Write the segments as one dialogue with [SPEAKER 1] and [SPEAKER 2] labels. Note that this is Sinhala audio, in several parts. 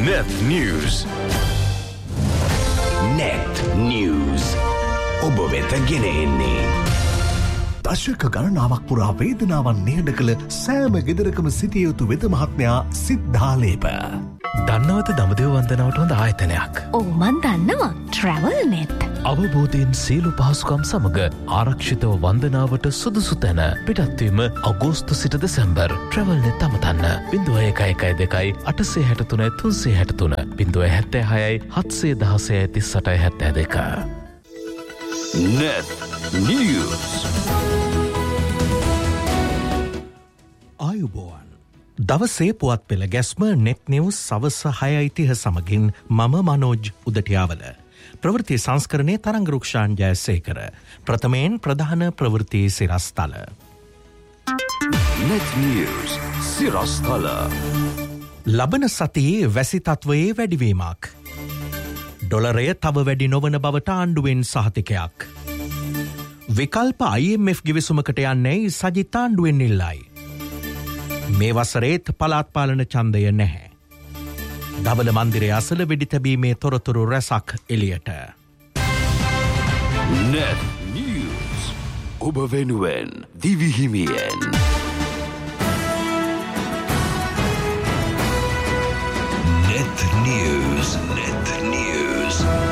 [SPEAKER 1] Net News. Net News. ඔබ වෙත ගෙන එන්නේ
[SPEAKER 2] දශක ගණනාවක් පුරා වේදනාවන් නිහඬ කළ සෑම ගෙදරකම සිටිය යුතු වෙද මහත්මයා සිද්ධාලේප.
[SPEAKER 3] දන්නවද දඹදිව වන්දනාවට හොඳ ආයතනයක්?
[SPEAKER 4] ඔව් මන් දන්නවා. Travel Net.
[SPEAKER 3] අවබෝධයෙන් සියලු පහසුකම් සමග ආරක්ෂිතව වන්දනාවට සුදුසු තැන. පිටත්වීම අගෝස්තු සිට December. Travel Net අමතන්න 0112 863 363 076 716 3872.
[SPEAKER 1] Net News.
[SPEAKER 2] ආයුබෝවන්. දවසේ පුවත් පෙළ ගැස්ම නෙට් නිවුස් සවස් 6:30 සමගින් මම මනෝජ් උදටියාවල. ප්‍රවෘත්ති සංස්කරණයේ තරංග රුක්ෂාන් ජයසේකර. ප්‍රථමයෙන් ප්‍රධාන ප්‍රවෘත්ති සිරස්තල.
[SPEAKER 1] Net News සිරස්තල.
[SPEAKER 2] ලබන සතියේ වැසි තත්වයේ වැඩිවීමක්. ඩොලරය තව වැඩි නොවන බවට ආණ්ඩුවෙන් සහතිකයක්. විකල්ප IMF ගිවිසුමකට යන්නේ සජිත් ආණ්ඩුවෙන් ඉල්ලයි. මේ වසරේත් පළාත් පාලන ඡන්දය නැහැ. දවල මන්දිරය අසල වෙඩි තැබීමේ තොරතුරු රැසක් එළියට.
[SPEAKER 1] Net News. ඔබ වෙනුවෙන් දිවිහිමියෙන්. Net News. Net News.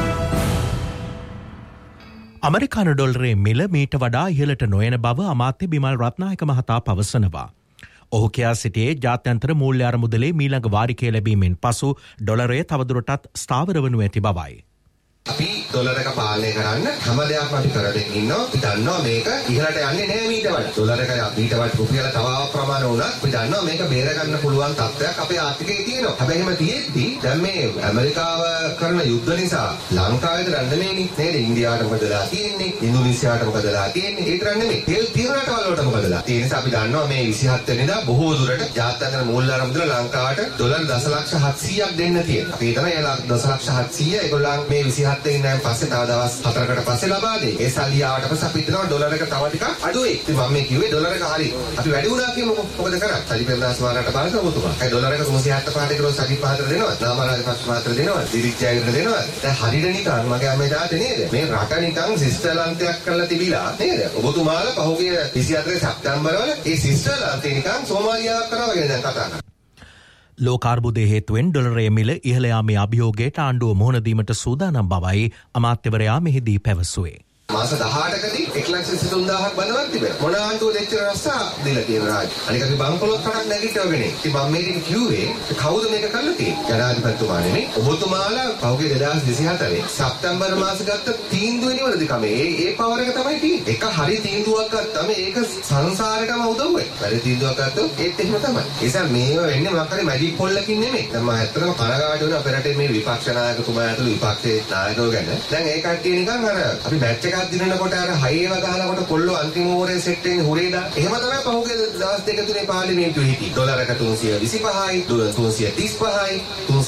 [SPEAKER 2] අමරිකානු ඩොලරේ මිල මීට වඩා ඉහළට නොයන බව අමාත්‍ය බිමල් රත්නායක මහතා පවසනවා. ඔහු කියා සිටියේ ජාත්‍යන්තර මූල්‍ය අරමුදලේ මීළඟ වාරිකය ලැබීමෙන් පසු ඩොලරය තවදුරටත් ස්ථාවර වනු ඇති බවයි.
[SPEAKER 5] අපි ඩොලර් එක පාලනය කරන්න හැම දෙයක්ම අපි කරගෙන ඉන්නවා. අපි දන්නවා මේක ඉහළට යන්නේ නැහැ මීට වඩා. ඩොලර් එක ඊට වඩා රුපියල තව ප්‍රමාණ වුණත් අපි දන්නවා මේක බේර ගන්න පුළුවන් තත්ත්වයක් අපේ ආර්ථිකයේ තියෙනවා. හැබැයි එහෙම තියෙද්දි දැන් මේ ඇමරිකාව කරන යුද්ධ නිසා ලංකාවේද රණ්ඩමේනි නේද? ඉන්දියාවට මොකදලා තියෙන්නේ? ඉන්දුනීසියාවට මොකදලා තියෙන්නේ? ඒක රණ්ඩමේ. තෙල් තියෙන රටවල් වලට මොකදලා? ඒ නිසා අපි දන්නවා මේ 27 වෙනිදා බොහෝ දුරට ජාත්‍යන්තර මූල්‍ය අරමුදල ලංකාවට ඩොලර් 10,700ක් දෙන්න තියෙනවා. අපි හිතනවා ඒ 10,700 ඒගොල්ලන් මේ 27 වෙනිදාන් පස්සේ තව දවස් 4කට පස්සේ ලබා දෙයි. ඒ සල්ලි ආවට පස්සේ අපි හිතනවා ඩොලර් එක තව ටිකක් අඩුයි. ඉතින් මම මේ කිව්වේ ඩොලර් එක හරි. අපි වැඩි වුණා කියමුකෝ. මොකද කරන්නේ? සල්ලි පෙරදාස් වාරයට බලන්න ඔබතුමා. ඒ ඩොලර් එක 375 කිලෝ සල්ලි පහතර දෙනවා. නාමරාජ පස්ස මාත්‍ර දෙනවා. දිරිච්චයකට දෙනවා. දැන් හරියට නිකන් මගේ අම්මේ තාත්තේ නේද? මේ රට නිකන් ශිෂ්ටලන්තයක් කරලා තිබිලා නේද? ඔබතුමාලා පහුගිය 24 සැප්තැම්බර් වල ඒ ශිෂ්ටලන්තේ නිකන් සෝමාලියාවක් කරා වගේ දැන් කතා කරනවා.
[SPEAKER 2] ලෝකාර්බුදය හේතුවෙන් ඩොලරය මිල ඉහළ යාමේ අභියෝගයට ආණ්ඩුව මුහුණ දීමට සූදානම් බවයි අමාත්‍යවරයා මෙහිදී පැවසුවේ.
[SPEAKER 5] මාස 18කදී 1,23,000ක් බඳවත් තිබෙනවා. මොන ආණ්ඩුවද එච්චර රස්සා දීලා තියෙන රාජ්‍ය. අනික අපි බංකොලොත් කඩක් නැගිටවගෙන. ඉතින් මම මේකෙන් කිව්වේ කවුද මේක කරලා තියෙන්නේ? ජනාධිපතිතුමා නෙමෙයි. ඔබතුමාලා පහුගිය 2024 සැප්තැම්බර් මාස ගත්ත තීන්දුවේ නිවලද කමේ. ඒ පවර එක තමයි තියෙන්නේ. එක හරි තීන්දුවක් ගත්තාම ඒක සංසාරෙටම උදව් වෙනවා. හරි තීන්දුවක් ගත්තොත් ඒත් එහෙම තමයි. ඒ නිසා මේව වෙන්නේ මොකක් හරි මැජික් පොල්ලකින් නෙමෙයි. දැන් මම ඇත්තටම කනගාටු වෙනවා අපේ රටේ මේ විපක්ෂ නායකතුමා ඇතුළු විපක්ෂයේ නායකයෝ ගැන. දැන් ඒ කට්ටිය නිකන් අර අපි බැච් එකක් දිනනකොට අර හයියව ගහනකොට කොල්ලෝ අන්තිම ඕවරේ සෙට් වෙන්නේ හුරේදා. එහෙම තමයි පහුගිය දවස් දෙක තුනේ පාර්ලිමේන්තුවේ හිටියේ. ඩොලර් එක 325යි, ඩොලර් 335යි,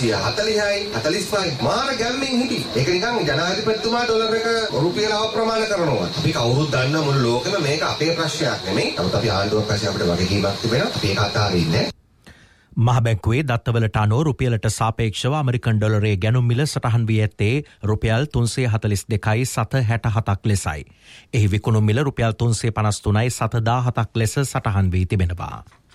[SPEAKER 5] 340යි, 45යි මාර ගැම්මෙන් හිටියේ. ඒක නිකන් ජනාධිපතිතුමා ඩොලර් එක රුපියල අප්‍රමාණ කරනවා. අපි කවුරුත් දන්න මුළු ලෝකෙම මේක අපේ ප්‍රශ්නයක් නෙමෙයි. නමුත් අපි ආණ්ඩුවක් වශයෙන් අපිට වගකීමක් තිබෙනවා. අපි ඒක අතාරින්නේ නැහැ.
[SPEAKER 2] මහබැංකුවේ දත්තවලට අනුව රුපියලට සාපේක්ෂව ඇමරිකන් ඩොලරයේ ගැනුම් මිල සටහන් වී ඇත්තේ රුපියල් 342.67ක් ලෙසයි. එහි විකුණුම් මිල රුපියල් 353.17ක් ලෙස සටහන් වී තිබෙනවා.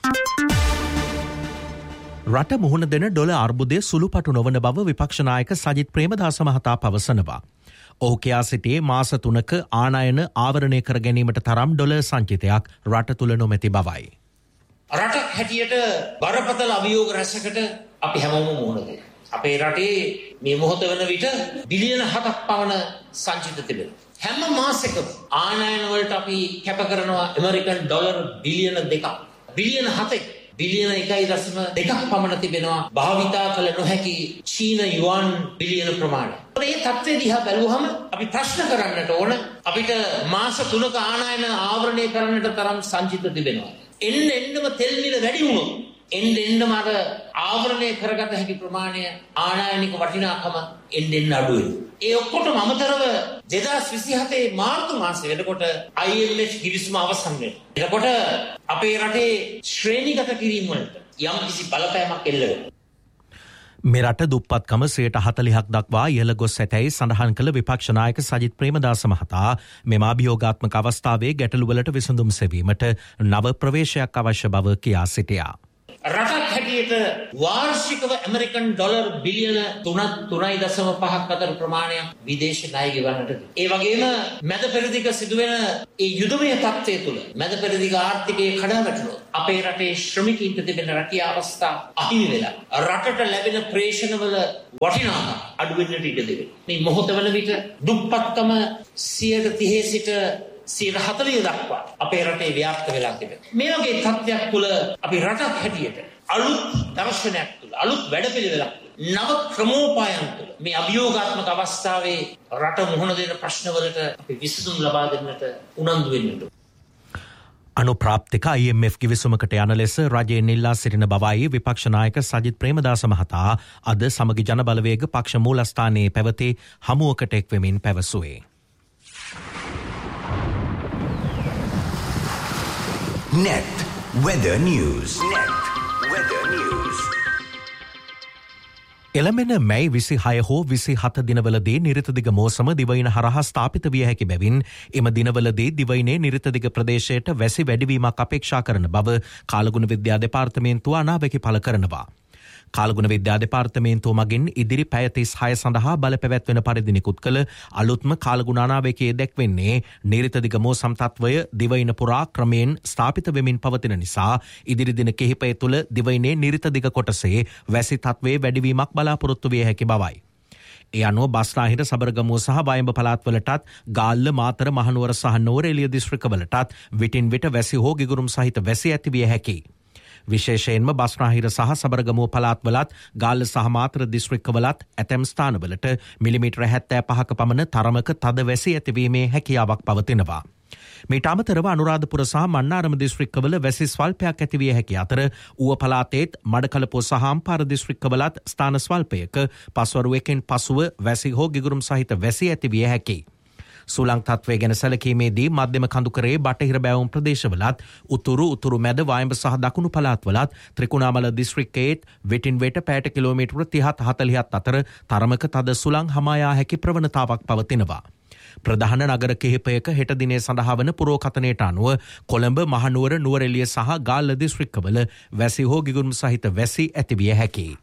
[SPEAKER 2] රට මුහුණ දෙන ඩොලර් අර්බුදය සුළුපටු නොවන බව විපක්ෂ නායක සජිත් ප්‍රේමදාස මහතා පවසනවා. ඔහු කියා සිටියේ මාස 3ක ආනයන ආවරණය කර ගැනීමට තරම් ඩොලර් සංචිතයක් රට තුල නොමැති බවයි.
[SPEAKER 6] රටක් හැටියට බරපතල අභියෝග රැසකට අපි හැමෝම මුහුණ දෙනවා. අපේ රටේ මේ මොහොත වන විට බිලියන 7ක් පමණ සංචිත තිබෙනවා. හැම මාසෙකම ආනයන වලට අපි කැප කරනවා ඇමරිකන් ඩොලර් බිලියන 2ක්. බිලියන 7ක් බිලියන 1.2ක් පමණ තිබෙනවා භාවිතා කළ නොහැකි චීන යුවන් බිලියන ප්‍රමාණය. මේ තත්ත්වය දිහා බැලුවහම අපි ප්‍රශ්න කරන්නට ඕන අපිට මාස 3ක ආනයන ආවරණය කරන්නට තරම් සංචිත තිබෙනවා. එන්නම තෙල් මිල වැඩි වුණොත් එන්නම අර ආවරණය කරගත හැකි ප්‍රමාණය ආනයනික වටිනාකම එන්න අඩු වෙනවා. ඒ ඔක්කොටම අමතරව 2027 මාර්තු මාසෙ වෙනකොට IMF ගිවිසුම අවසන් වෙනවා. එතකොට අපේ රටේ ශ්‍රේණිගත කිරීම වලට යම් කිසි බලපෑමක් එල්ල වෙනවා.
[SPEAKER 2] මෙරට දුප්පත්කම 40% දක්වා ඉහළ ගොස් ඇතැයි සඳහන් කළ විපක්ෂ නායක සජිත් ප්‍රේමදාස මහතා මෙම අභියෝගාත්මක අවස්ථාවේ ගැටලුවලට විසඳුම් සෙවීමට නව ප්‍රවේශයක් අවශ්‍ය බව කියා සිටියා.
[SPEAKER 6] රටක් හැටියට වාර්ෂිකව ඇමරිකන් ඩොලර් බිලියන 3.5ක් අතර ප්‍රමාණයක් විදේශ ණය ගෙවන්නට. ඒ වගේම මැද පෙරදිග සිදුවෙන ඒ යුදමය තත්ත්වය තුළ මැද පෙරදිග ආර්ථිකයේ කඩාවැටුණොත් අපේ රටේ ශ්‍රමිකයින්ට තිබෙන රැකියා අවස්ථා අහිමි වෙලා රටට ලැබෙන ප්‍රේෂණවල වටිනාකම අඩු වෙන්නට ඉඩ දෙනවා. මේ මොහොත වන විට දුප්පත්කම 30% සිට 40 දක්වා අපේ රටේ ව්‍යාප්ත වෙලා තිබෙනවා. මේ වගේ තත්ත්වයක් තුළ අපි රටක් හැටියට අලුත් දර්ශනයක් තුළ අලුත් වැඩපිළිවෙලක් නව ක්‍රමෝපායන් තුළ මේ අභියෝගාත්මක අවස්ථාවේ රට මුහුණ දෙන ප්‍රශ්නවලට අපි විසඳුම් ලබා දෙන්නට උනන්දු වෙන්න ඕනේ.
[SPEAKER 2] අනුප්‍රාප්තික IMF කිවිසුමකට යන ලෙස රජයෙන් ඉල්ලා සිටින බවයි විපක්ෂ නායක සජිත් ප්‍රේමදාස මහතා අද සමගි ජන බලවේග පක්ෂ මූලස්ථානයේ පැවති හමුවකට එක්වෙමින් පැවසුවේ.
[SPEAKER 1] Net Weather News.
[SPEAKER 2] එළමෙන මැයි 26 හෝ 27 දිනවලදී නිරිතදිග මෝසම දිවයින හරහා ස්ථාපිත විය හැකි බැවින් එම දිනවලදී දිවයිනේ නිරිතදිග ප්‍රදේශයට වැසි වැඩිවීමක් අපේක්ෂා කරන බව කාලගුණ විද්‍යා දෙපාර්තමේන්තුව අනාවැකි පළ කරනවා. කාලගුණ විද්‍යා දෙපාර්තමේන්තුව මගින් ඉදිරි පැය 36 සඳහා බලපැවැත්වෙන පරිදි නිකුත් කළ අලුත්ම කාලගුණ අනාවැකියේ දැක්වෙන්නේ නිරිතදිග මෝසම් තත්වය දිවයින පුරා ක්‍රමයෙන් ස්ථාපිත වෙමින් පවතින නිසා ඉදිරි දින කිහිපය තුළ දිවයිනේ නිරිතදිග කොටසේ වැසි තත්වයේ වැඩිවීමක් බලාපොරොත්තු විය හැකි බවයි. ඒ අනුව බස්නාහිර සබරගමුව සහ වයඹ පළාත්වලටත් ගාල්ල මාතර මහනුවර සහ නුවරඑළිය දිස්ත්‍රික්කවලටත් විටින් විට වැසි හෝ ගිගුරුම් සහිත වැසි ඇති විය හැකියි. විශේෂයෙන්ම බස්නාහිර සහ සබරගමුව පළාත්වලත් ගාල්ල සහ මාතර දිස්ත්‍රික්කවලත් ඇතැම් ස්ථානවලට මිලිමීටර 75ක පමණ තරමක තද වැසි ඇතිවීමේ හැකියාවක් පවතිනවා. මීට අමතරව අනුරාධපුර සහ මන්නාරම දිස්ත්‍රික්කවල වැසි ස්වල්පයක් ඇතිවිය හැකි අතර ඌව පළාතේත් මඩකලපුව සහ අම්පාර දිස්ත්‍රික්කවලත් ස්ථාන ස්වල්පයක පස්වරුවකින් පසුව වැසි හෝ ගිගුරුම් සහිත වැසි ඇතිවිය හැකියි. සුළං තත්වය ගැන සැලකීමේදී මධ්‍යම කඳුකරේ බටහිර බැවුම් ප්‍රදේශවලත් උතුරු මැද වයඹ සහ දකුණු පළාත්වලත් ත්‍රිකුණාමල දිස්ත්‍රික්කයේත් විටින් විට පැයට කිලෝමීටර 30-40ක් අතර තරමක තද සුළං හමා යා හැකි ප්‍රවණතාවක් පවතිනවා. ප්‍රධාන නගර කිහිපයක හෙට දිනේ සඳහා වන පුරෝකථනයට අනුව කොළඹ මහනුවර නුවරඑළිය සහ ගාල්ල දිස්ත්‍රික්කවල වැසි හෝ ගිගුරුම් සහිත වැසි ඇතිවිය හැකියි.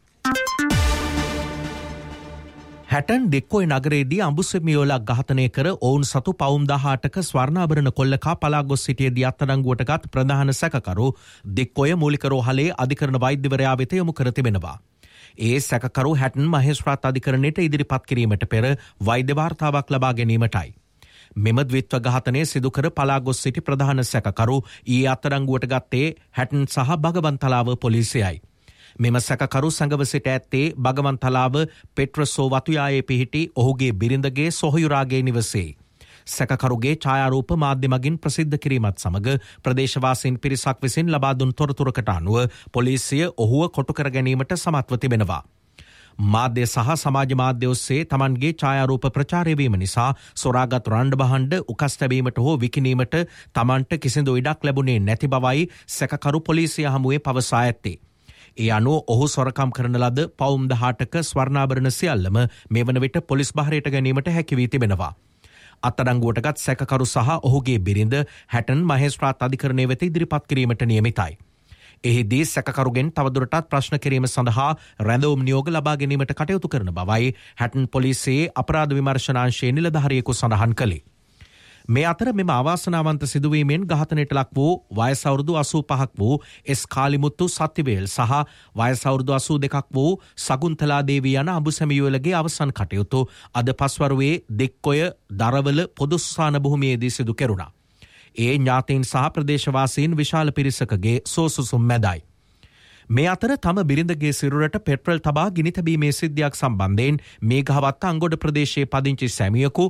[SPEAKER 2] හැටන් දෙක්කොයි නගරයේදී අඹුසෙමියෝලක් ඝාතනය කර ඔවුන් සතු පවුම් 18ක ස්වර්ණාභරණ කොල්ලකා පලා ගොස් සිටියේදී අත්අඩංගුවට ගත් ප්‍රධාන සැකකරු දෙක්කොය මූලික රෝහලේ අධිකරණ වෛද්‍යවරයා වෙත යොමු කර තිබෙනවා. ඒ සැකකරු හැටන් මහේස්ත්‍රාත් අධිකරණයට ඉදිරිපත් කිරීමට පෙර වෛද්‍ය වාර්තාවක් ලබා ගැනීමටයි. මෙම ද්විත්ව ඝාතනය සිදු කර පලා ගොස් සිටි ප්‍රධාන සැකකරු ඊයේ අත්අඩංගුවට ගත්තේ හැටන් සහ බගවන්තලාව පොලිසියයි. මෙම සැකකරු සංගව සිට ඇත්තේ බගවන්තලාව පෙට්‍රසෝ වතුයායේ පිහිටි ඔහුගේ බිරිඳගේ සොහොයුරාගේ නිවසේ. සැකකරුගේ ඡායාරූප මාධ්‍ය මගින් ප්‍රසිද්ධ කිරීමත් සමග ප්‍රදේශවාසීන් පිරිසක් විසින් ලබා දුන් තොරතුරකට අනුව පොලිසිය ඔහුව කොටු කර ගැනීමට සමත්ව තිබෙනවා. මාධ්‍ය සහ සමාජ මාධ්‍ය ඔස්සේ තමන්ගේ ඡායාරූප ප්‍රචාරය වීම නිසා සොරාගත් රණ්ඩ බහඬ උකස් තැබීමට හෝ විකිණීමට තමන්ට කිසිදු ඉඩක් ලැබුණේ නැති බවයි සැකකරු පොලිසිය හමුවේ පවසා ඇත්තේ. ඒ අනුව ඔහු සොරකම් කරන ලද පවුම් 18ක ස්වර්ණාභරණ සියල්ලම මේ වන විට පොලිස් බහරයට ගැනීමට හැකි වී තිබෙනවා. අත්අඩංගුවටගත් සැකකරු සහ ඔහුගේ බිරිඳ හැටන් මහේස්ත්‍රාත් අධිකරණය වෙත ඉදිරිපත් කිරීමට නියමිතයි. එහිදී සැකකරුගෙන් තවදුරටත් ප්‍රශ්න කිරීම සඳහා රැඳවුම් නියෝග ලබා ගැනීමට කටයුතු කරන බවයි හැටන් පොලිසියේ අපරාධ විමර්ශනාංශයේ නිලධාරියෙකු සඳහන් කළේ. මේ අතර මෙම අවාසනාවන්ත සිදුවීමෙන් ඝාතනයට ලක් වූ වයස අවුරුදු 85ක් වූ එස් කාලිමුත්තු සත්තිවේල් සහ වයස අවුරුදු 82ක් වූ සගුන්තලා දේවී යන අඹුසැමියුවලගේ අවසන් කටයුතු අද පස්වරුවේ දෙක්කොය දරවල පොදු ස්ථාන භූමියේදී සිදු කෙරුණා. ඒ ඥාතීන් සහ ප්‍රදේශවාසීන් විශාල පිරිසකගේ සෝසුසුම් මැදයි. මේ අතර තම බිරිඳගේ සිරුරට පෙට්‍රල් තබා ගිනි තැබීමේ සිද්ධියක් සම්බන්ධයෙන් මේඝවත්ත අංගොඩ ප්‍රදේශයේ පදිංචි සැමියෙකු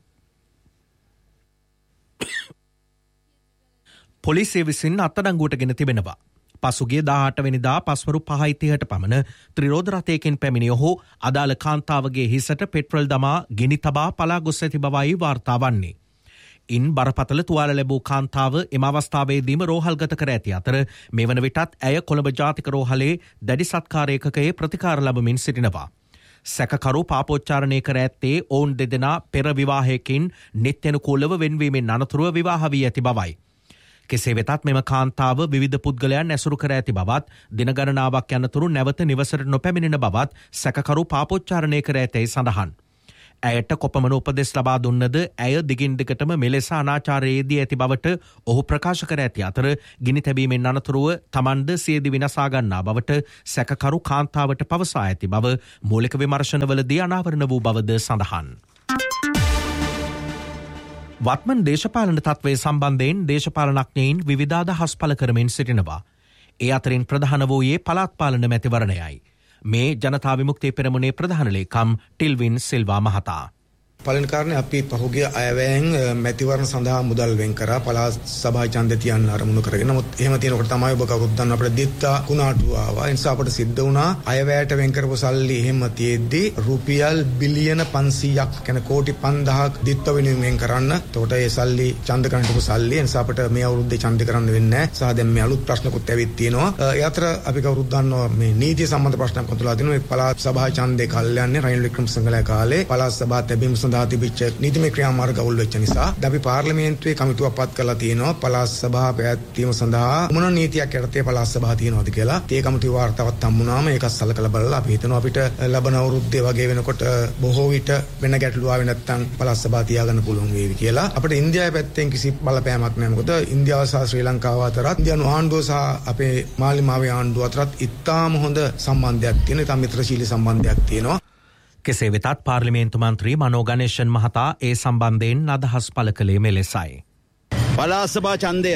[SPEAKER 2] පොලිසිය විසින් අත්අඩංගුවට ගෙන තිබෙනවා. පසුගිය 18 වෙනිදා පස්වරු 5:30ට පමණ ත්‍රිරෝද රථයකින් පැමිණි ඔහු අදාළ කාන්තාවගේ හිසට පෙට්‍රල් දමා ගිනි තබා පලා ගොස් ඇති බවයි වාර්තා වන්නේ. ඉන් බරපතල තුවාල ලැබූ කාන්තාව එම අවස්ථාවේදීම රෝහල්ගත කර ඇති අතර මේ වන විටත් ඇය කොළඹ ජාතික රෝහලේ දැඩි සත්කාර ඒකකයේ ප්‍රතිකාර ලබමින් සිටිනවා. සැකකරු පාපෝච්චාරණය කර ඇත්තේ ඔවුන් දෙදෙනා පෙර විවාහයකින් නිත්‍යනුකූලව වෙන්වීමෙන් අනතුරුව විවාහ වී ඇති බවයි. කෙසේ වෙතත් මෙම කාන්තාව විවිධ පුද්ගලයන් ඇසුරු කර ඇති බවත් දින ගණනාවක් යනතුරු නැවත නිවසට නොපැමිණෙන බවත් සැකකරු පාපෝච්චාරණය කර ඇතැයි සඳහන්. ඇයට කොපමණ උපදෙස් ලබා දුන්නද ඇය දිගින් දිගටම මෙලෙස අනාචාරයේදී ඇති බවට ඔහු ප්‍රකාශ කර ඇති අතර ගිනි තැබීමෙන් අනතුරුව තමන්ද සියදි විනසා ගන්නා බවට සැකකරු කාන්තාවට පවසා ඇති බව මූලික විමර්ශනවලදී අනාවරණ වූ බවද සඳහන්. වත්මන් දේශපාලන තත්ත්වය සම්බන්ධයෙන් දේශපාලනඥයින් විවිධ අදහස් පළ කරමින් සිටිනවා. ඒ අතරින් ප්‍රධාන වූයේ පළාත් පාලන මැතිවරණයයි. මේ ජනතා විමුක්ති පෙරමුණේ ප්‍රධාන ලේකම් ටිල්වින් සිල්වා මහතා.
[SPEAKER 7] පළවෙනි කාරණේ අපි පහුගිය අයවැයෙන් මැතිවරණ සඳහා මුදල් වෙන් කරා පළාත් සභා ඡන්ද තියන්න ආරමුණු කරගෙන. නමුත් එහෙම තියෙනකොට තමයි ඔබ කවුරුත් දන්න අපිට දිත්තා කුණාටුව ආවා. ඒ නිසා අපිට සිද්ධ වුණා අයවැයට වෙන් කරපු සල්ලි එහෙම තියෙද්දි රුපියල් බිලියන 500ක් කියන්නේ කෝටි 5000ක් දිත්තා වෙනුවෙන් වෙන් කරන්න. එතකොට ඒ සල්ලි ඡන්ද කරන්නපු සල්ලි. ඒ නිසා අපිට මේ අවුරුද්දේ ඡන්ද කරන්න වෙන්නේ නැහැ. සහ දැන් මේ අලුත් ප්‍රශ්නකුත් ඇවිත් තියෙනවා. ඒ අතර අපි කවුරුත් දන්නවා මේ නීතිය සම්බන්ධ ප්‍රශ්නයක් මතුවලා තිනවා. මේ පළාත් සභා ඡන්දේ කල්යන්නේ රනිල් වික්‍රමසිංහලා කාලේ පළාත් සභා තැබීම සඳහා තිබිච්ච නීතිමය ක්‍රියාමාර්ග අවුල් වෙච්ච නිසා අපි පාර්ලිමේන්තුවේ කමිටුවක් පත් කරලා තියෙනවා පළාත් සභා පැවැත්වීම සඳහා මොන නීතියක් යටතේ පළාත් සභාව තියෙනවද කියලා. ඒ කමිටුවේ වාර්තාවක් හම්බුනාම ඒකත් සලකලා බලලා අපි හිතනවා අපිට ලබන අවුරුද්දේ වගේ වෙනකොට බොහෝ විට වෙන ගැටලු ආවේ නැත්නම් පළාත් සභාව තියාගන්න පුළුවන් වේවි කියලා. අපිට ඉන්දියාවේ පැත්තෙන් කිසි බලපෑමක් නැහැ. මොකද ඉන්දියාව සහ ශ්‍රී ලංකාව අතරත් ඉන්දියානු ආණ්ඩුව සහ අපේ මාලිමාවේ ආණ්ඩුව අතරත් ඉතාම හොඳ සම්බන්ධයක් තියෙනවා. ඉතාම මිත්‍රශීලී සම්බන්ධයක් තියෙනවා.
[SPEAKER 2] කෙසේ වෙතත් පාර්ලිමේන්තු මන්ත්‍රී මනෝ ගණේෂන් මහතා ඒ සම්බන්ධයෙන් අදහස් පළ කළේ මෙලෙසයි.
[SPEAKER 8] පළාත් සභා ඡන්දය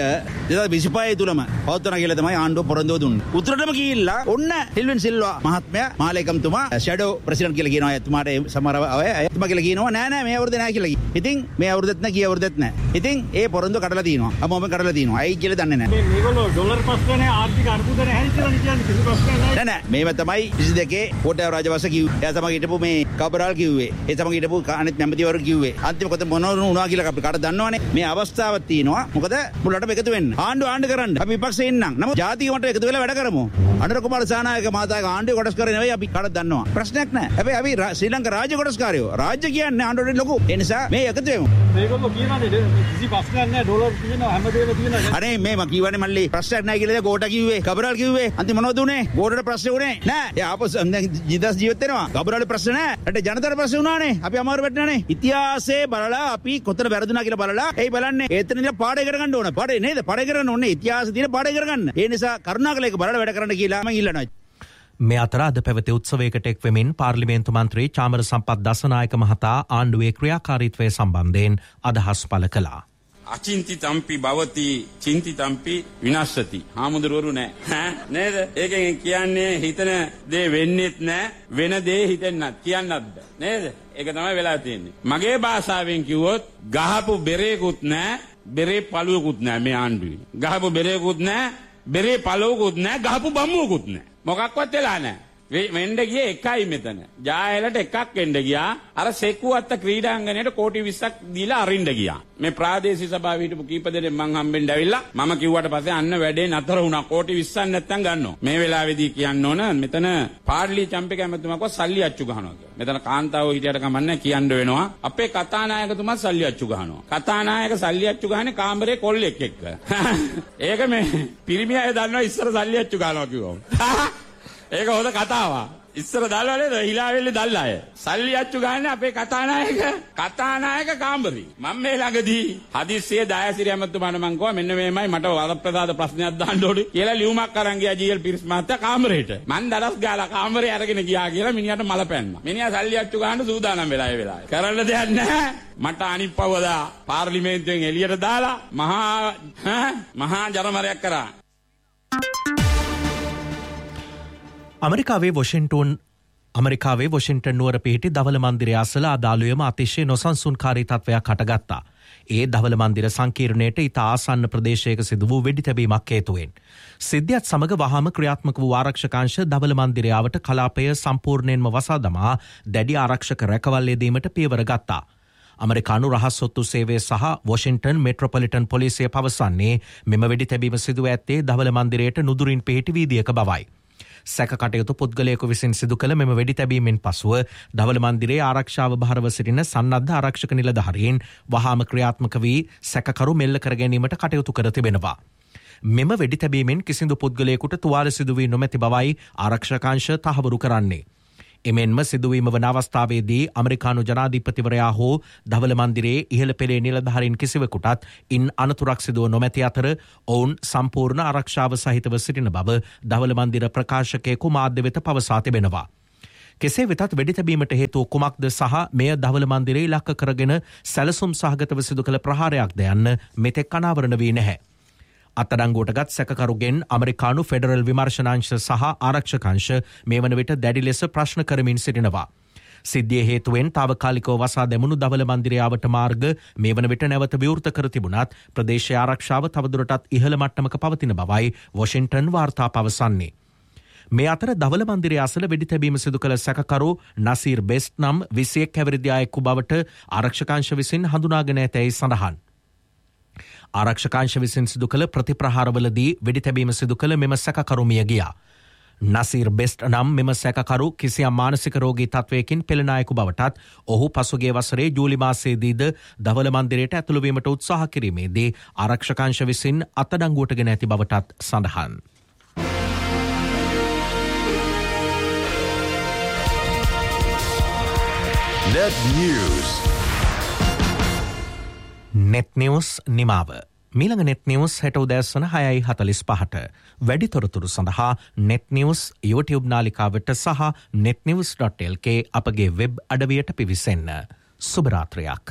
[SPEAKER 8] 2025 තුලම පවත්වන කියලා තමයි ආණ්ඩුව පොරොන්දුව දුන්නේ. උතුරටම ගිහිල්ලා ඔන්න ටිල්වින් සිල්වා මහත්මයා මාලේකම්තුමා ෂැඩෝ ප්‍රෙසිඩන්ට් කියලා කියනවා. එතුමාට සමහර අය එතුමා කියලා කියනවා නෑ නෑ මේ අවුරුද්දේ නෑ කියලා. ඉතින් මේ අවුරුද්දෙත් නෑ ගිය අවුරුද්දෙත් නෑ. ඉතින් ඒ පොරොන්දුව කඩලා තියෙනවා. අමෝම කඩලා තියෙනවා. ඇයි කියලා දන්නේ නෑ.
[SPEAKER 9] මේගොල්ලෝ ඩොලර් ප්‍රශ්නේ ආර්ථික අර්බුදනේ හැදිලා කියන්නේ කිසි ප්‍රශ්නයක් නෑ.
[SPEAKER 8] නෑ මේව තමයි 22 කොට්ටාව රාජපක්ෂ කිව්වේ. එයා තමයි හිටපු මේ කබරාල් කිව්වේ. ඒ තමයි හිටපු අනිත් මැමතිවරු කිව්වේ. අන්තිම කොට මොනවද වුණා කියලා අපි කාට දන්නවනේ. මේ අවස්ථාවක් තියෙනවා. මොකද මුලටම එකතු වෙන්න. ආණ්ඩු කරන්න. අපි විපක්ෂේ ඉන්නම්. නමුත් ජාතික මට්ටමේ එකතු වෙලා වැඩ කරමු. අනුර කුමාර සානායක මහතාගේ ආණ්ඩුවේ කොටස් කරේ නෙවෙයි අපි කාටද දන්නවා. ප්‍රශ්නයක් නැහැ. හැබැයි අපි ශ්‍රී ලංකා රාජ්‍ය කොටස්කාරයෝ. රාජ්‍ය කියන්නේ ආණ්ඩුවේ ලොකු. ඒ නිසා මේ එකතු වෙමු.
[SPEAKER 9] මේගොල්ලෝ කියනවානේ කිසි ප්‍රශ්නයක් නැහැ. ඩොලර් තියෙනවා හැමදේම තියෙනවා.
[SPEAKER 8] අනේ මේ මම කියවනේ මල්ලි ප්‍රශ්නයක් නැහැ කියලා ගෝඨා කිව්වේ. කබරාල් කිව්වේ. අන්තිම මොනවද උනේ? ගෝඨට ප්‍රශ්නේ උනේ නැහැ. ඒ ආපස් දැන් ජීදස් ජීවත් වෙනවා. කබරාල් ප්‍රශ්න නැහැ. රටේ ජනතාවට ප්‍රශ්න උනානේ. අපි අමාරු වැටෙනානේ. ඉතිහාසයේ බලලා අපි කොතන වැරදුනා කියලා බලලා එයි බලන්නේ ඒතන ඉඳලා පාඩේ කරගන්න ඕන. පාඩේ නේද? පාඩේ කරන්න ඕනේ. ඉතිහාසයේ තියෙන පාඩේ කරගන්න. ඒ නිසා කරුණාකරලා ඒක බලලා වැඩ කරන්න කියලා මම ඉල්ලනවා.
[SPEAKER 2] මේ අතර අද පැවති උත්සවයකට එක් වෙමින් පාර්ලිමේන්තු මන්ත්‍රී චාමර සම්පත් දසනායක මහතා ආණ්ඩුවේ ක්‍රියාකාරීත්වය සම්බන්ධයෙන් අදහස් පළ කළා.
[SPEAKER 10] අචින්තිතම්පි භවති චින්තිතම්පි විනස්සති. හාමුදුරුවරු නෑ නේද? ඒකෙන් කියන්නේ හිතන දේ වෙන්නෙත් නෑ වෙන දේ හිතෙන්නත් කියන්නත් නේද? ඒක තමයි වෙලා තියෙන්නේ. මගේ භාෂාවෙන් කිව්වොත් ගහපු බෙරේකුත් නෑ බෙරේ පළුවකුත් නෑ මේ ආණ්ඩුවේ. ගහපු බෙරේකුත් නෑ බෙරේ පළුවකුත් නෑ ගහපු බම්මුවකුත් නෑ. මොකක්වත් වෙලා නෑ. වෙන්න ගියේ එකයි මෙතන. ජායලට එකක් වෙන්න ගියා. අර සෙකුවත්ත ක්‍රීඩාංගණයට කෝටි 20ක් දීලා අරින්න ගියා. මේ ප්‍රාදේශීය සභාවේ හිටපු කීප දෙනෙක් මං හම්බෙන්න ඇවිල්ලා මම කිව්වට පස්සේ අන්න වැඩේ නතර වුණා. කෝටි 20ක් නැත්තම් ගන්නවා. මේ වෙලාවේදී කියන්න ඕන මෙතන පාර්ලි චැම්පියන් කැමතුමාකව සල්ලි අච්චු ගහනවා කියලා. මෙතන කාන්තාවෝ හිටියට කමන්නේ කියන්න වෙනවා. අපේ කතානායකතුමා සල්ලි අච්චු ගහනවා. කතානායක සල්ලි අච්චු ගහන්නේ කාමරේ කොල්ලෙක් එක්ක. ඒක මේ පිරිමි අය දන්නවා ඉස්සර සල්ලි අච්චු ගහනවා කිව්වම. ඒක හොඳ කතාවක්. ඉස්සර දැල්ලා නේද? හිලාවෙල්ලේ දැල්ලා අය. සල්ලි අච්චු ගන්න අපේ කතානායක කාමරේ. මම මේ ළඟදී හදිස්සියේ දයාසිරි ඇමතුමාට මං කිව්වා මෙන්න මේමයි මට වරප්‍රසාද ප්‍රශ්නයක් දාන්න ඕනේ කියලා ලියුමක් අරන් ගියා ජීඑල් පිරිස් මහත්තයා කාමරේට. මං දරස් ගාලා කාමරේ අරගෙන ගියා කියලා මිනිහට මල පැන්නා. මිනිහා සල්ලි අච්චු ගන්න සූදානම් වෙලා ඒ වෙලාවේ. කරන්න දෙයක් නැහැ. මට අනිත් පවදා පාර්ලිමේන්තුවෙන් එළියට දාලා මහා ජනමරයක් කරා.
[SPEAKER 2] අමරිකාවේ වොෂින්ටන් නුවර පිහිටි දවල මන්දිරය අසල අදාළුවම අතිශය නොසන්සුන්කාරී තත්ත්වයක් හටගත්තා. ඒ දවල මන්දිර සංකීර්ණයට ඉතා ආසන්න ප්‍රදේශයක සිදු වූ වෙඩි තැබීමක් හේතුවෙන්. සිද්ධියත් සමග වහාම ක්‍රියාත්මක වූ ආරක්ෂකාංශ දවල මන්දිරයාවට කලාපය සම්පූර්ණයෙන්ම වසා දමා දැඩි ආරක්ෂක රැකවල් යෙදීමට පියවර ගත්තා. අමරිකානු රහස්සොත්තු සේවය සහ වොෂින්ටන් මෙට්‍රොපොලිටන් පොලිසිය පවසන්නේ මෙම වෙඩි තැබීම සිදුව ඇත්තේ දවල මන්දිරයට නුදුරින් පිහිටි වීදියක බවයි. සැකකටයුතු පුද්ගලයෙකු විසින් සිදු කළ මෙම වෙඩි තැබීමෙන් පසුව දවල මන්දිරයේ ආරක්ෂාව භාරව සිටින සන්නද්ධ ආරක්ෂක නිලධාරීන් වහාම ක්‍රියාත්මක වී සැකකරු මෙල්ල කර ගැනීමට කටයුතු කර තිබෙනවා. මෙම වෙඩි තැබීමෙන් කිසිදු පුද්ගලයෙකුට තුවාල සිදු වී නොමැති බවයි ආරක්ෂකාංශ තහවුරු කරන්නේ. එමෙන්ම සිදුවීම වන අවස්ථාවේදී අමරිකානු ජනාධිපතිවරයා හෝ දවල මන්දිරයේ ඉහළ පෙළේ නිලධාරීන් කිසිවෙකුටත් ඉන් අනතුරක් සිදුව නොමැති අතර ඔවුන් සම්පූර්ණ ආරක්ෂාව සහිතව සිටින බව දවල මන්දිර ප්‍රකාශකයෙකු මාධ්‍ය වෙත පවසා තිබෙනවා. කෙසේ වෙතත් වෙඩි තැබීමට හේතුව කුමක්ද සහ මෙය දවල මන්දිරයේ ඉලක්ක කරගෙන සැලසුම් සහගතව සිදු කළ ප්‍රහාරයක්ද යන්න මෙතෙක් අනාවරණ වී නැහැ. අත්අඩංගුවටගත් සැකකරුගෙන් අමරිකානු ෆෙඩරල් විමර්ශනාංශ සහ ආරක්ෂකාංශ මේ වන විට දැඩි ලෙස ප්‍රශ්න කරමින් සිටිනවා. සිද්ධිය හේතුවෙන් තාවකාලිකව වසා දැමුණු දවල මන්දිරයාවට මාර්ග මේ වන විට නැවත විවෘත කර තිබුණත් ප්‍රදේශීය ආරක්ෂාව තවදුරටත් ඉහළ මට්ටමක පවතින බවයි වොෂින්ටන් වාර්තා පවසන්නේ. මේ අතර දවල මන්දිරය අසල වෙඩි තැබීම සිදු කළ සැකකරු නසීර් බෙස්ට් නම් 21 හැවිරිදි අයෙකු බවට ආරක්ෂකාංශ විසින් හඳුනාගෙන ඇතැයි සඳහන්. ආරක්ෂකාංශ විසින් සිදු කළ ප්‍රතිප්‍රහාරවලදී වෙඩි තැබීම සිදු කළ මෙම සැකකරු මිය ගියා. නසීර් බෙස්ට් නම් මෙම සැකකරු කිසියම් මානසික රෝගී තත්වයකින් පෙළෙන අයෙකු බවටත් ඔහු පසුගිය වසරේ ජූලි මාසයේදීද දවල මන්දිරයට ඇතුළු වීමට උත්සාහ කිරීමේදී ආරක්ෂකාංශ විසින් අත්අඩංගුවට ගෙන ඇති බවටත් සඳහන්.
[SPEAKER 1] Net News.
[SPEAKER 2] net news නිමාව. මීළඟ net news හෙට උදෑසන 6:45ට. වැඩි තොරතුරු සඳහා net news YouTube නාලිකාවට සහ netnews.lk අපගේ වෙබ් අඩවියට පිවිසෙන්න. සුබ රාත්‍රියක්.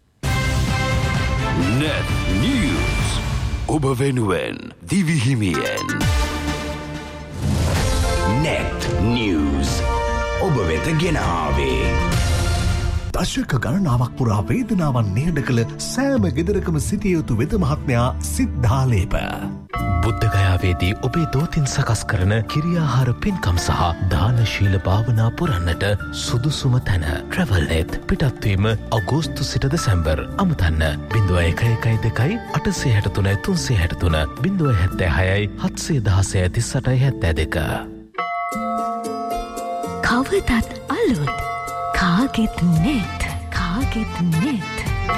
[SPEAKER 1] Net News. ඔබ වෙනුවෙන් දිවිහිමියෙන්. Net News. ඔබ වෙත ගෙන ආවේ
[SPEAKER 11] දශක ගණනාවක් පුරා වේදනාවන් නිහඬ කළ සෑම ගෙදරකම සිටිය යුතු වෙද මහත්මයා සිද්ධාලේප.
[SPEAKER 3] බුද්ධගයාවේදී ඔබේ දෝතින් සකස් කරන කිරියාහාර පින්කම් සහ දානශීල භාවනා පුරන්නට සුදුසුම තැන ට්‍රැවල්නෙත්. පිටත්වීම අගෝස්තු සිට දෙසැම්බර්. අමතන්න 0112 863 363 076 716 3872.
[SPEAKER 4] කවදත් අලුත් කාගෙත් නෙත් කාගෙත් නෙත්.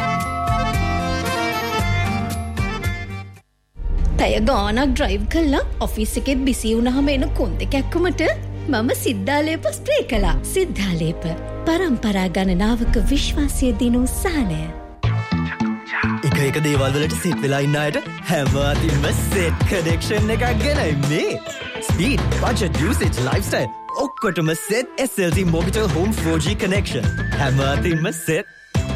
[SPEAKER 12] පැය ගානක් ඩ්‍රයිව් කළා ඔෆිස් එකෙත් බිසි වුණාම එන කොන්ද කැක්කුමට මම සිද්ධාලේප ස්ප්‍රේ කළා. සිද්ධාලේප පරම්පරා ගණනාවක විශ්වාසය දිනු සහනය.
[SPEAKER 13] එක දේවල් වලට සිත් වෙලා ඉන්න අයට හැම අතින්ම සෙට් කනෙක්ෂන් එකක් ගෙනයි මේ. ස්පීඩ්, බජට්, යූසේජ්, ලයිෆ්ස්ටයිල් ඔක්කොටම set SLT Mobitel Home 4G connection. හැම අතින්ම සෙට්.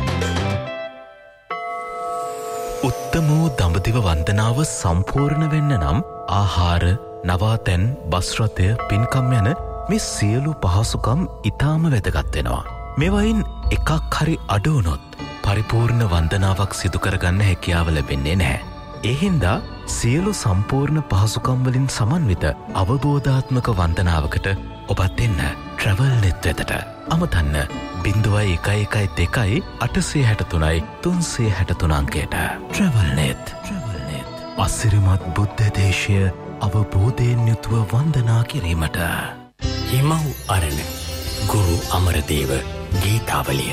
[SPEAKER 3] උත්තම වූ දඹදිව වන්දනාව සම්පූර්ණ වෙන්න නම් ආහාර, නවාතැන්, බස් රථය, පින්කම් යන මේ සියලු පහසුකම් ඉතාම වැදගත් වෙනවා. මේවයින් එකක් හරි අඩු වුණොත් පරිපූර්ණ වන්දනාවක් සිදු කරගන්න හැකියාව ලැබෙන්නේ නැහැ. ඒ හින්දා සියලු සම්පූර්ණ පහසුකම් වලින් සමන්විත අවබෝධාත්මක වන්දනාවකට ඔබත් එන්න ට්‍රැවල්නෙත් වෙතට. අමතන්න 0112 863 363 අංකයට. ට්‍රැවල්නෙත්. අසිරිමත් බුද්ධ දේශය අවබෝධයෙන් යුතුව වන්දනා කිරීමට.
[SPEAKER 14] හිමව් අරණ ගුරු අමරදේව ගීතාවලිය.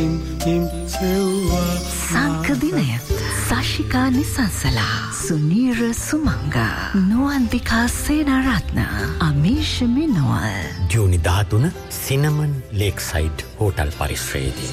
[SPEAKER 4] සංකදිනය සශිකා නිසංසලා සුනීර සුමංගා නුවන්විකා සේනරත්න අමීෂ මිනෝල්
[SPEAKER 14] ජූනි 13 සිනමන් ලේක්සයිඩ් හෝටල් පරිශ්‍රයේදී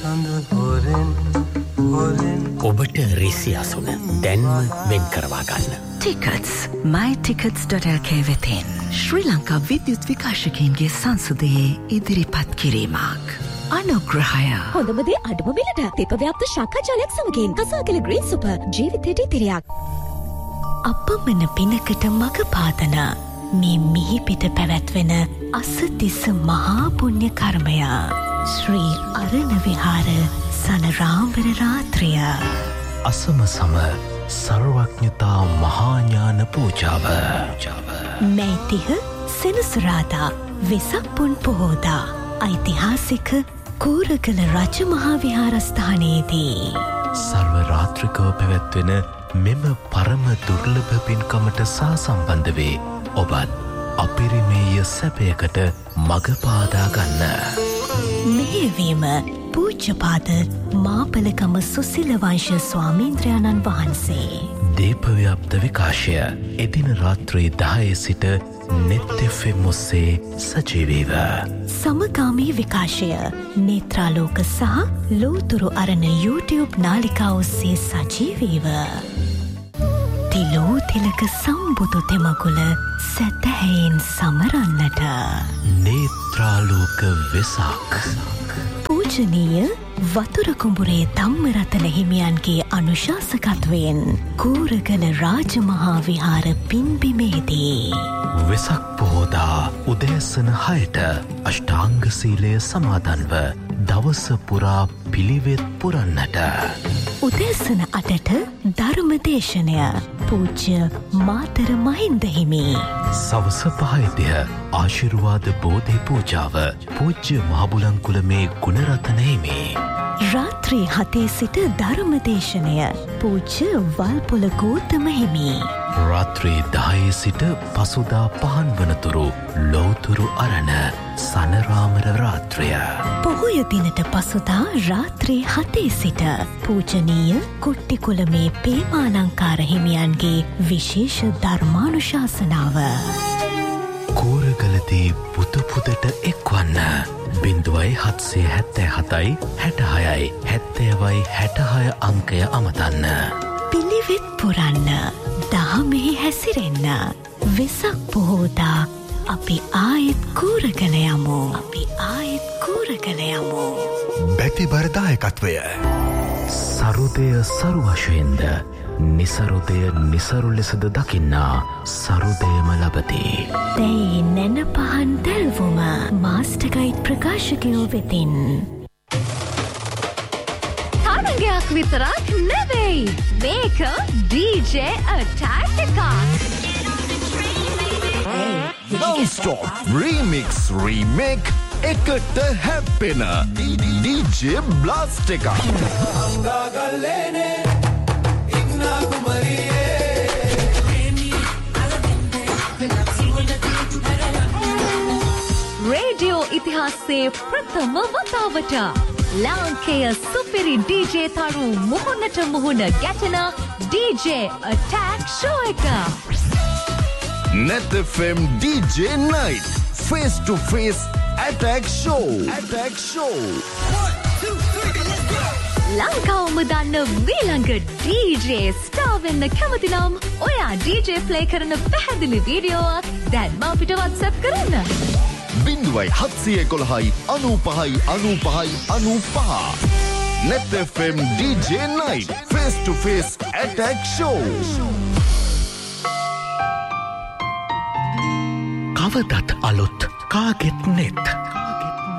[SPEAKER 14] ඔබට රිසි අසුන දැන්ම වෙන් කරවා ගන්න.
[SPEAKER 4] ටිකට්ස් mytickets.lk වෙතින් ශ්‍රී ලංකා විද්‍යුත් විකාශකයින්ගේ සංසදයේ ඉදිරිපත් කිරීමක්. අනුග්‍රහය
[SPEAKER 12] හොඳමදේ අඩුම මිලට තිපව්‍යාප්ත ශාකාජලයක් සමගින් කසාකල ග්‍රීන් සුපර් ජීවිතයට ඉතිරියක්.
[SPEAKER 4] අපමණ පිනකට මඟ පාදන මේ මිහිපිට පැවැත්වෙන අසතිස්ස මහා පුණ්‍ය කර්මය ශ්‍රී අරණ විහාර සනරාම්බර රාත්‍රිය.
[SPEAKER 3] අසම සම සර්වඥතා මහාඥාන පූජාව.
[SPEAKER 4] මැයිතිහ සෙනසුරාදා වෙසක් පුන් පොහෝදා ඓතිහාසික කූරගල රජ මහා විහාරස්ථානයේදී
[SPEAKER 3] සර්ව රාත්‍රිකව පැවැත්වෙන මෙම පරම දුර්ලභ පින්කමට සහසම්බන්ධ වේ. ඔබත් අපිරිමේය සැපයකට මඟ පාදා ගන්න.
[SPEAKER 4] මෙහෙයවීම පූජ්‍යපාද මාපලකම සුසිල වංශ ස්වාමීන්ද්‍රයාණන් වහන්සේ.
[SPEAKER 3] දීපව්‍යාප්ත විකාශය එදින රාත්‍රී 10 සිට නෙත් FM ඔස්සේ සජීවීව.
[SPEAKER 4] සමගාමී විකාශය නේත්‍රාලෝක සහ ලෝතුරු අරණ YouTube නාලිකා ඔස්සේ සජීවීව. තිලෝ තිලක සම්බුදු තෙමගුල සැතැහැයෙන් සමරන්නට
[SPEAKER 3] නේත්‍රාලෝක වෙසක්.
[SPEAKER 4] පූජනීය වතුර කුඹුරේ ධම්මරතන හිමියන්ගේ අනුශාසකත්වයෙන් කූරගල රාජමහා විහාර පින්බිමේදී
[SPEAKER 3] වෙසක් පොහෝදා උදෑසන 6ට අෂ්ටාංග සීලය සමාදන්ව දවස පුරා පිළිවෙත් පුරන්නට.
[SPEAKER 4] උදෑසන 8ට ධර්මදේශනය පූජ්‍ය මාතර මහින්ද හිමි.
[SPEAKER 3] සවස 5ට ආශිර්වාද බෝධි පූජාව පූජ්‍ය මහබුලන්කුලමේ ගුණරතන හිමි.
[SPEAKER 4] රාත්‍රී 7 සිට ධර්මදේශනය පූජ්‍ය වල්පොල ගෞතම හිමි.
[SPEAKER 3] රාත්‍රී 10 සිට පසුදා පහන් වනතුරු ලෝතුරු අරණ සනරාමර රාත්‍රය.
[SPEAKER 4] පොහොය දිනට පසුදා රාත්‍රී 7 සිට පූජනීය කොට්ටිකුලමේ පේමාලංකාර හිමියන්ගේ විශේෂ ධර්මානුශාසනාව.
[SPEAKER 3] කෝරගලදී පුදපුදට එක්වන්න 0777 66 70 66 අංකය අමතන්න.
[SPEAKER 4] පිළිවෙත් පුරන්න දහමෙහි හැසිරෙන්න. වෙසක් පොහෝදා අපි ආයෙත් කූරගල යමු.
[SPEAKER 11] බැතිබර දායකත්වය
[SPEAKER 3] සරුදය සරු වශයෙන්ද නිසරුදය නිසරු ලෙසද දකින්නා සරුදයම ලබති.
[SPEAKER 4] දැයි නැන පහන් දැල්වුම මාස්ටර්ගයිඩ් ප්‍රකාශකයෝ වෙතින්.
[SPEAKER 15] තරගයක් විතරක් නෙවෙයි මේක DJ Attack එකක්.
[SPEAKER 11] Non-stop remix remake එකට හැප්පෙන DJ Blast එකක්.
[SPEAKER 15] රේඩියෝ ඉතිහාසයේ ප්‍රථම වතාවට ලාංකේය සුපිරි DJ තරු මුහුණට මුහුණ ගැටෙන DJ Attack show එක.
[SPEAKER 11] Net FM DJ Night Face to Face Attack Show.
[SPEAKER 15] ලංකාවම දන්න මීළඟ DJ ස්ටාර් වෙන්න කැමති නම් ඔයා DJ ප්ලේ කරන පැහැදිලි වීඩියෝවක් දැන්ම අපිට WhatsApp කරන්න.
[SPEAKER 11] 0711 95 95 95. Net FM DJ Night Face to Face Attack Show.
[SPEAKER 2] කවදත් අලුත් කාගෙත් නෙත්